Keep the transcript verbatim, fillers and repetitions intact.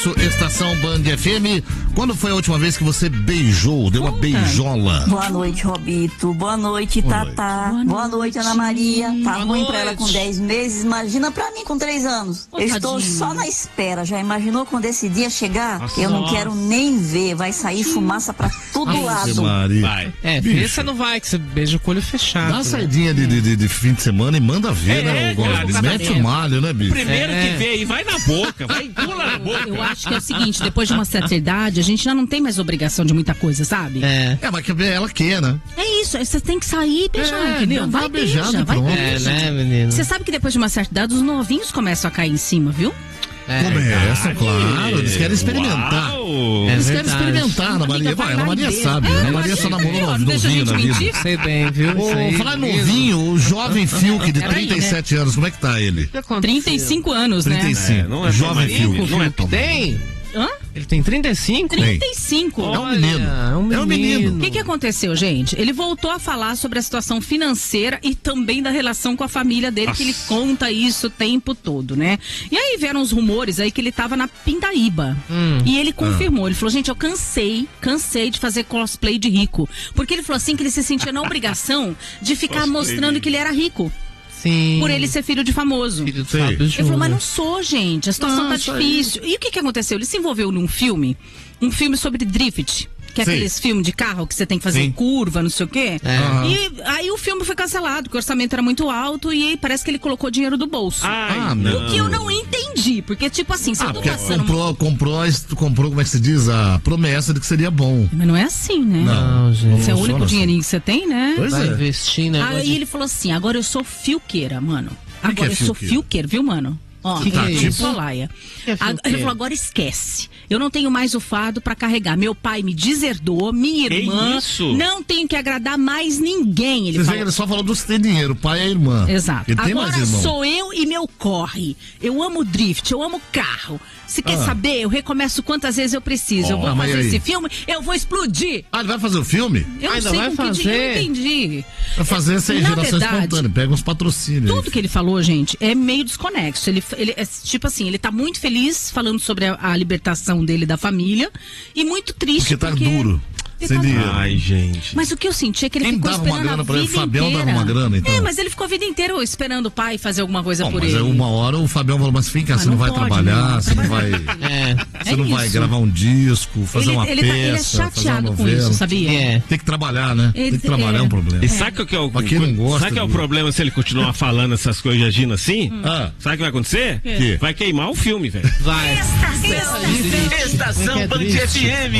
Estação Band F M, quando foi a última vez que você beijou, deu uma beijola? Boa noite, Robito. Boa noite, Boa Tatá. Noite. Boa noite, Ana Maria. Tá Boa ruim noite. Pra ela com dez meses, imagina pra mim com três anos. Oh, Eu estou tadinho. Só na espera. Já imaginou quando esse dia chegar? Nossa, eu não nossa. Quero nem ver. Vai sair fumaça pra todo Ai, lado. Maria. Vai. É, ver você não vai, que você beija com o olho fechado. Dá uma saidinha de, de, de fim de semana e manda ver, é, né? Cara, mete o malho, né, bicho? Primeiro é. que vê aí, vai na boca, vai pula na boca. Eu acho que é o seguinte, depois de uma certa idade, a gente já não tem mais obrigação de muita coisa, sabe? É. É, mas que ela quer, né? É isso, você tem que sair e beijar, é, entendeu? Vai beijar, beija, vai pronto. beija. É, né, menino? Você sabe que depois de uma certa idade, os novinhos começam a cair em cima, viu? É, Começa, claro. Eles querem experimentar. Uau, eles é querem experimentar, Ana Maria. Vai, Ana Maria sabe. É, Ana Maria só namorou novinho na vida. Sei bem, viu? Ô, falar novinho, o jovem Fiuk de trinta e sete anos, como é que tá ele? trinta e cinco anos, né? trinta e cinco. É, não é jovem Fiuk. Não é tem? Hã? Ele tem trinta e cinco? trinta e cinco. É um menino. É um menino. É um menino. O que, que aconteceu, gente? Ele voltou a falar sobre a situação financeira e também da relação com a família dele, Nossa. Que ele conta isso o tempo todo, né? E aí vieram os rumores aí que ele tava na Pindaíba. Hum. E ele confirmou. Ah. Ele falou, gente, eu cansei, cansei de fazer cosplay de rico. Porque ele falou assim que ele se sentia na obrigação de ficar mostrando que ele era rico. Sim. Por ele ser filho de famoso. Filho de Fábio Ele falou, mas não sou, gente. A situação não, tá difícil. Aí. E o que que aconteceu? Ele se envolveu num filme, um filme sobre drift. Que é Sim. aqueles filmes de carro que você tem que fazer Sim. curva, não sei o quê. É. Uhum. E aí o filme foi cancelado, porque o orçamento era muito alto e parece que ele colocou dinheiro do bolso. Ai, ah, não. O que eu não entendi, porque tipo assim, se ah, eu tô passando... Comprou, comprou, comprou, como é que se diz? A promessa de que seria bom. Mas não é assim, né? Não, gente. Esse é o único dinheirinho assim. que você tem, né? Pois Vai é. investir, né? Aí de... ele falou assim, agora eu sou fiuqueira, mano. Agora que é eu sou fiuqueira, viu, mano? Ó, que tá, eu tipo? sou Laia. Ele falou, agora esquece. Eu não tenho mais o fardo pra carregar. Meu pai me deserdou, minha irmã. Isso? Não tenho que agradar mais ninguém. Ele, Vocês falou... veem, ele só falou dos que tem dinheiro, o pai e a irmã. Exato. Ele tem agora mais irmão. Sou eu e meu corre. Eu amo drift, eu amo carro. Se quer ah. saber, eu recomeço quantas vezes eu preciso. Oh, eu vou fazer esse filme, eu vou explodir. Ah, ele vai fazer o filme? Eu não Ainda sei vai com fazer. que dinheiro, eu entendi. Vai fazer essa geração verdade, espontânea, pega uns patrocínios. Tudo que ele falou, gente, é meio desconexo. Ele, ele é tipo assim, ele tá muito feliz falando sobre a, a libertação dele da família e muito triste porque tá porque duro. Sem tá dinheiro. Ai, gente. Mas o que eu senti é que ele Quem ficou dava esperando uma grana a pra ele? vida O Fabião inteira. dava uma grana, então. É, mas ele ficou a vida inteira esperando o pai fazer alguma coisa Bom, por mas ele. Mas uma hora o Fabião falou, mas vem cá, mas você não, não vai pode, trabalhar, não. você não vai... É. Você é não isso. vai gravar um disco, fazer ele, uma ele peça, tá, ele é chateado com isso, sabia? É. Tem que trabalhar, né? Ele, Tem que trabalhar, é um problema. E sabe o que é o, Pra quem não gosta, sabe que é o problema se ele continuar falando essas coisas e agindo assim? Hum. Ah. Sabe o que vai acontecer? Que? Vai queimar o filme, velho. Vai. Estação Band F M.